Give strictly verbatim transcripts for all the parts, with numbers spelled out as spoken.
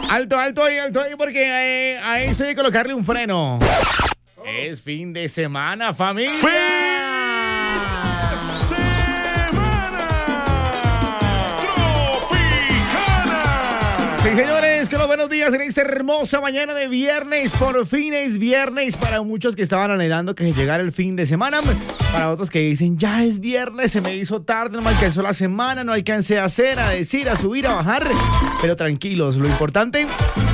Alto, alto ahí, alto ahí, porque eh, a eso hay que colocarle un freno. Oh. Es fin de semana, familia. ¡Fin de semana! ¡Tropicana! Sí, señores, con los buenos días en esta hermosa mañana de viernes. Por fin es viernes para muchos que estaban anhelando que llegara el fin de semana. Para otros que dicen, ya es viernes, se me hizo tarde, no me alcanzó la semana, no alcancé a hacer, a decir, a subir, a bajar. Pero tranquilos, lo importante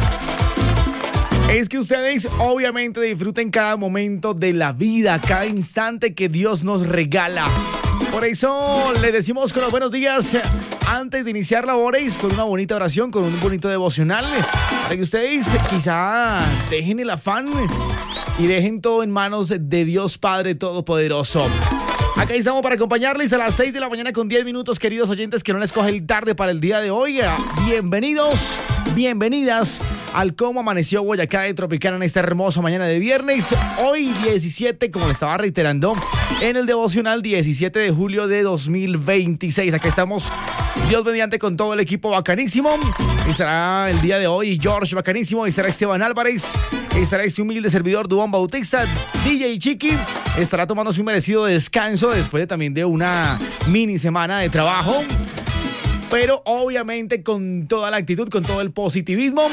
es que ustedes obviamente disfruten cada momento de la vida, cada instante que Dios nos regala. Por eso les decimos con los buenos días antes de iniciar labores con una bonita oración, con un bonito devocional, para que ustedes quizá dejen el afán y dejen todo en manos de Dios Padre Todopoderoso. Acá estamos para acompañarles a las seis de la mañana con diez minutos, queridos oyentes que no les coge el tarde para el día de hoy. Bienvenidos, bienvenidas al Cómo Amaneció Boyacá de Tropicana en esta hermosa mañana de viernes. Hoy diecisiete, como le estaba reiterando, en el devocional diecisiete de julio de dos mil veintiséis. Acá estamos, Dios mediante, con todo el equipo bacanísimo. Estará el día de hoy George bacanísimo, estará Esteban Álvarez, estará este humilde servidor Duván Bautista, D J Chiqui. Estará tomándose un merecido descanso después de, también de una mini semana de trabajo. Pero obviamente con toda la actitud, con todo el positivismo,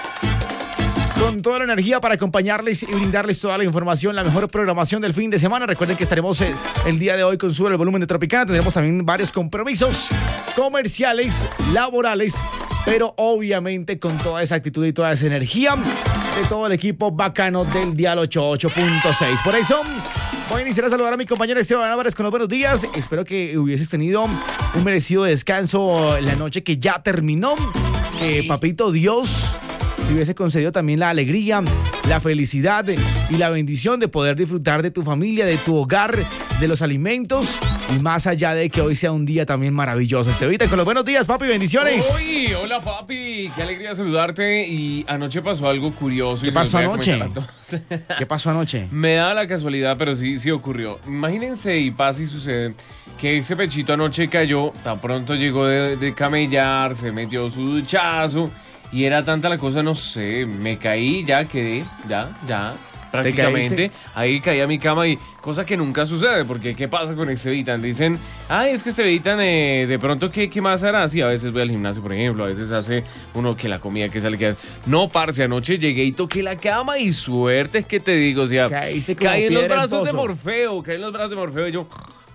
con toda la energía para acompañarles y brindarles toda la información, la mejor programación del fin de semana. Recuerden que estaremos el, el día de hoy con Sube el Volumen de Tropicana. Tendremos también varios compromisos comerciales, laborales, pero obviamente con toda esa actitud y toda esa energía de todo el equipo bacano del Dial ochenta y ocho punto seis. Por eso voy a iniciar a saludar a mi compañero Esteban Álvarez con los buenos días. Espero que hubieses tenido un merecido descanso la noche que ya terminó. Que Papito Dios te hubiese concedido también la alegría, la felicidad y la bendición de poder disfrutar de tu familia, de tu hogar, de los alimentos y más allá de que hoy sea un día también maravilloso. Estevita, con los buenos días, papi, bendiciones. Uy, hola papi, qué alegría saludarte. Y anoche pasó algo curioso. ¿Qué pasó anoche? ¿Qué pasó anoche? Me da la casualidad, pero sí, sí ocurrió. Imagínense y pasa y sucede que ese pechito anoche cayó, tan pronto llegó de, de camellar, se metió su duchazo y era tanta la cosa, no sé, me caí, ya quedé, ya, ya. Prácticamente, ahí caí a mi cama y cosa que nunca sucede, porque ¿qué pasa con Estevitan? Dicen, ay, es que Estevitan eh, de pronto, ¿qué, ¿qué más hará? Sí, a veces voy al gimnasio, por ejemplo, a veces hace uno que la comida que sale que... No, parce, anoche llegué y toqué la cama y suerte es que te digo, o sea, caí en los brazos de Morfeo, caí en los brazos de Morfeo y yo...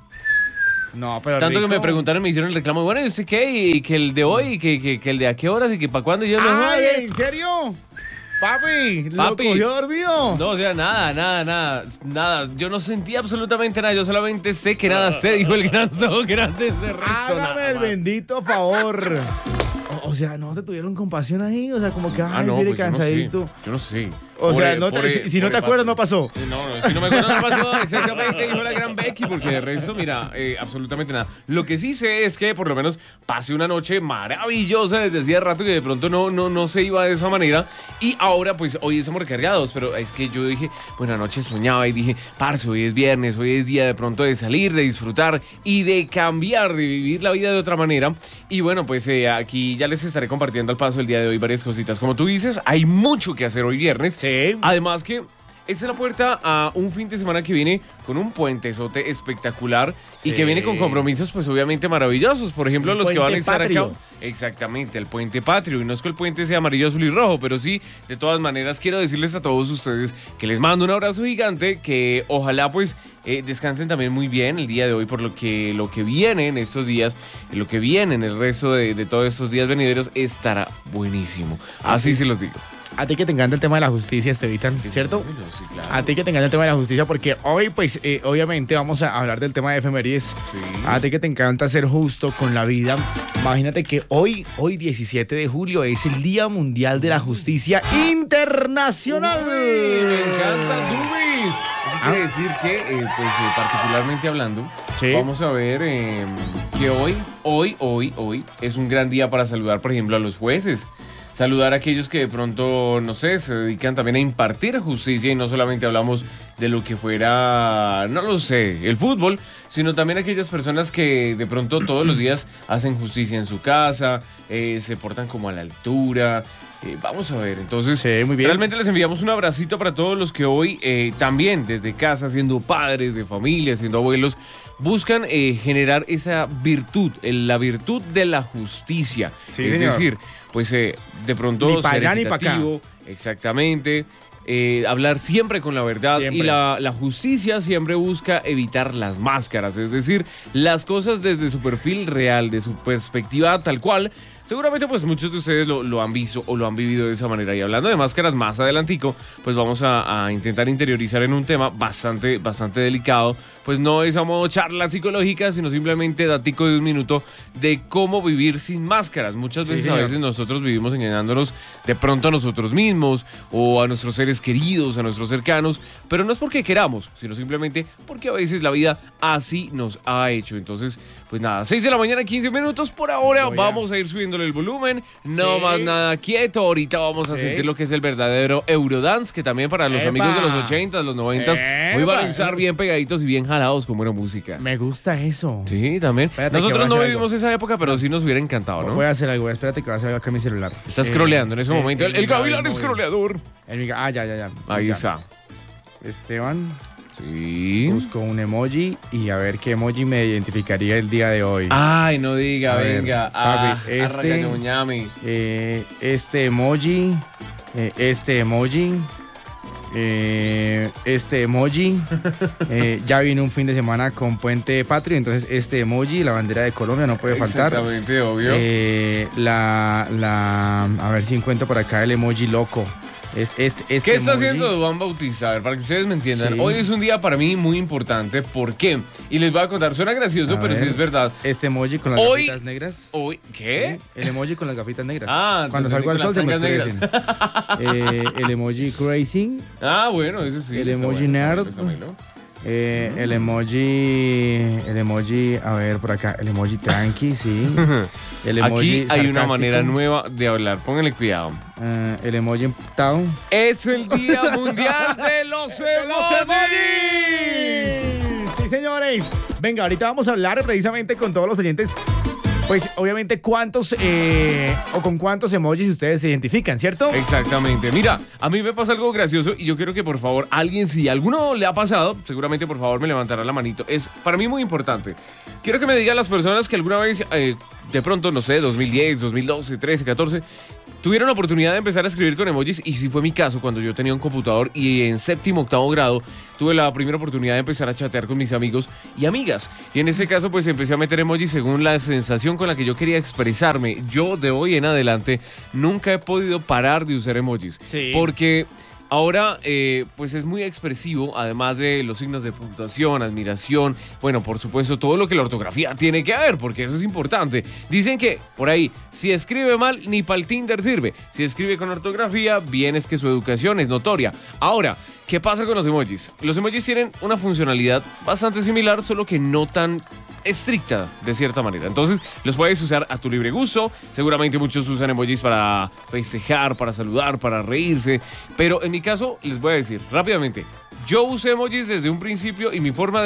No, pero tanto rico. Que me preguntaron, me hicieron el reclamo, bueno, ¿y usted qué? Y que el de hoy, y que, que, que el de a qué horas, y que para cuándo, y yo no... ¡Ay, ¿en serio? Papi, ¿lo Papi, cogió dormido? No, o sea, nada, nada, nada, nada. Yo no sentí absolutamente nada. Yo solamente sé que nada sé, dijo el gran Zo grande. Ese resto, hágame nada el más. bendito favor. O, o sea, ¿no te tuvieron compasión ahí? O sea, como que, ay, Ah, no, mire, pues yo no cansadito. sé. Yo no sé. O Por sea, el- no te- por si, el- si no por te el acuerdas, pato. no pasó. No, no, si no me acuerdo, no pasó. Exactamente, dijo la gran Becky, porque de resto, mira, eh, absolutamente nada. Lo que sí sé es que por lo menos pasé una noche maravillosa desde hacía rato que de pronto no, no, no se iba de esa manera. Y ahora, pues, hoy estamos recargados, pero es que yo dije, bueno, anoche soñaba y dije, parce, hoy es viernes, hoy es día de pronto de salir, de disfrutar y de cambiar, de vivir la vida de otra manera. Y bueno, pues eh, aquí ya les estaré compartiendo al paso el día de hoy varias cositas. Como tú dices, hay mucho que hacer hoy viernes. Sí. Además que esta es la puerta a un fin de semana que viene con un puentezote espectacular y Sí. que viene con compromisos pues obviamente maravillosos. Por ejemplo, Un los que van a puente estar patrio. acá. Exactamente, el puente patrio. Y no es que el puente sea amarillo, azul y rojo, pero sí, de todas maneras quiero decirles a todos ustedes que les mando un abrazo gigante, que ojalá pues eh, descansen también muy bien el día de hoy por lo que, lo que viene en estos días, lo que viene en el resto de, de todos estos días venideros estará buenísimo. Así se los digo. A ti que te encanta el tema de la justicia, Estevitan, ¿cierto? Sí, claro. A ti que te encanta el tema de la justicia, porque hoy, pues, eh, obviamente vamos a hablar del tema de efemérides. Sí. A ti que te encanta ser justo con la vida. Imagínate que hoy, hoy diecisiete de julio, es el Día Mundial de la Justicia Internacional. Uy, me encanta, Dubis. Eso quiere decir que, eh, pues, eh, particularmente hablando, Sí. vamos a ver eh, que hoy, hoy, hoy, hoy es un gran día para saludar, por ejemplo, a los jueces. Saludar a aquellos que de pronto, no sé, se dedican también a impartir justicia y no solamente hablamos de lo que fuera, no lo sé, el fútbol, sino también aquellas personas que de pronto todos los días hacen justicia en su casa, eh, se portan como a la altura. Eh, vamos a ver, entonces, sí, muy bien. Realmente les enviamos un abracito para todos los que hoy eh, también desde casa, siendo padres de familia, siendo abuelos, buscan eh, generar esa virtud, la virtud de la justicia. Sí, es señor. decir, pues eh, de pronto Ni pa' ser allá ni pa' acá. equitativo, exactamente. Eh, hablar siempre con la verdad Siempre. y la, la justicia siempre busca evitar las máscaras, es decir, las cosas desde su perfil real, de su perspectiva tal cual. Seguramente pues muchos de ustedes lo, lo han visto o lo han vivido de esa manera. Y hablando de máscaras más adelantico, pues vamos a, a intentar interiorizar en un tema bastante, bastante delicado. Pues no es a modo charla psicológica, sino simplemente datico de un minuto de cómo vivir sin máscaras. Muchas Sí, veces señor. a veces nosotros vivimos engañándonos de pronto a nosotros mismos o a nuestros seres queridos, a nuestros cercanos, pero no es porque queramos, sino simplemente porque a veces la vida así nos ha hecho. Entonces, pues nada, seis de la mañana, quince minutos. Por ahora Voy a- vamos a ir subiéndole el volumen. No Sí. más nada quieto. Ahorita vamos a Sí. sentir lo que es el verdadero Eurodance, que también para los ¡Epa! amigos de los ochentas, los noventas, hoy van a ¡Epa! estar bien pegaditos y bien jalados con buena música. Me gusta eso. Sí, también. Espérate que voy Nosotros a no hacer vivimos esa época, pero sí nos hubiera encantado, ¿no? Voy a hacer algo, espérate que voy a hacer algo acá en mi celular. Estás Eh, scrolleando en ese eh, momento. El, en el mi gavilán móvil. scrolleador. En mi- ah, ya, ya, ya. Ahí Ya. está. Esteban, Sí. busco un emoji y a ver qué emoji me identificaría el día de hoy. Ay, no diga, A ver, venga. papi, Ah, este- arracañoñami. Eh, este emoji, eh, este emoji, eh, este emoji. Eh, ya vino un fin de semana con Puente Patrio, entonces este emoji, la bandera de Colombia, no puede faltar. Exactamente, obvio. Eh, la, la, a ver si encuentro por acá el emoji loco. Es- Este, este ¿Qué está emoji- haciendo Duván Bautista? A ver, para que ustedes me entiendan. Sí. Hoy es un día para mí muy importante. ¿Por qué? Y les voy a contar. Suena gracioso, A pero sí ver. es verdad. Este emoji con las Hoy- gafitas negras. Hoy, ¿qué? Sí, el emoji con las gafitas negras. Ah, Cuando te salgo al entendí sol se con me las oscurecen. Eh, el emoji crazy. Ah, bueno, ese sí. El está emoji bueno, está nerd. bueno, está bueno. Eh, el emoji. El emoji. A ver, por acá. El emoji tranqui, sí. El emoji Aquí hay una sarcástico. manera nueva de hablar. Pónganle cuidado. Eh, el emoji emputado. Es el Día Mundial de los Emojis. Sí, señores. Venga, ahorita vamos a hablar precisamente con todos los oyentes. Pues, obviamente, cuántos eh, o con cuántos emojis ustedes se identifican, ¿cierto? Exactamente. Mira, a mí me pasa algo gracioso y yo quiero que por favor alguien, si a alguno le ha pasado, seguramente por favor me levantará la manito. Es para mí muy importante. Quiero que me digan las personas que alguna vez, eh, de pronto, no sé, dos mil diez, dos mil doce, trece, catorce, tuvieron la oportunidad de empezar a escribir con emojis y si fue mi caso cuando yo tenía un computador y en séptimo, octavo grado tuve la primera oportunidad de empezar a chatear con mis amigos y amigas. Y en este caso pues empecé a meter emojis según la sensación con la que yo quería expresarme. Yo de hoy en adelante nunca he podido parar de usar emojis. Sí. Porque ahora, eh, pues es muy expresivo, además de los signos de puntuación, admiración, bueno, por supuesto, todo lo que la ortografía tiene que ver, porque eso es importante. Dicen que, por ahí, si escribe mal, ni para el Tinder sirve. Si escribe con ortografía, bien es que su educación es notoria. Ahora, ¿qué pasa con los emojis? Los emojis tienen una funcionalidad bastante similar, solo que no tan estricta, de cierta manera. Entonces, los puedes usar a tu libre gusto. Seguramente muchos usan emojis para festejar, para saludar, para reírse. Pero en mi caso, les voy a decir rápidamente, yo usé emojis desde un principio y mi forma de